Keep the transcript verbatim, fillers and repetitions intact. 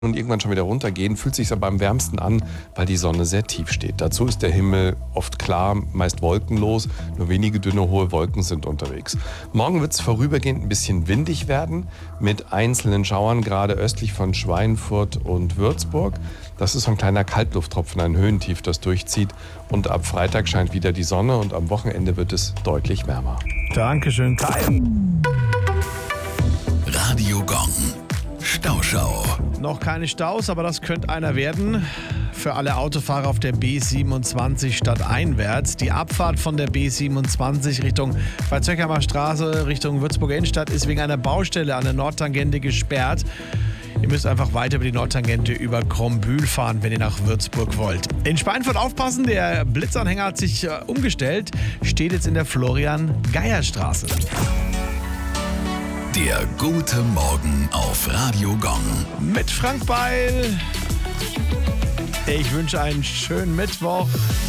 und irgendwann schon wieder runtergehen, fühlt sich aber am wärmsten an, weil die Sonne sehr tief steht. Dazu ist der Himmel oft klar, meist wolkenlos, nur wenige dünne hohe Wolken sind unterwegs. Morgen wird es vorübergehend ein bisschen windig werden, mit einzelnen Schauern, gerade östlich von Schweinfurt und Würzburg. Das ist so ein kleiner Kaltlufttropfen, ein Höhentief, das durchzieht. Und ab Freitag scheint wieder die Sonne und am Wochenende wird es deutlich wärmer. Dankeschön, Kai. Radio Gong. Stauschau. Noch keine Staus, aber das könnte einer werden. Für alle Autofahrer auf der B siebenundzwanzig stadteinwärts. Die Abfahrt von der B siebenundzwanzig Richtung Veitshöchheimer Straße Richtung Würzburger Innenstadt ist wegen einer Baustelle an der Nordtangente gesperrt. Ihr müsst einfach weiter über die Nordtangente über Krombühl fahren, wenn ihr nach Würzburg wollt. In Schweinfurt aufpassen, der Blitzanhänger hat sich äh, umgestellt, steht jetzt in der Florian-Geier-Straße. Der gute Morgen auf Radio Gong. Mit Frank Beil. Ich wünsche einen schönen Mittwoch.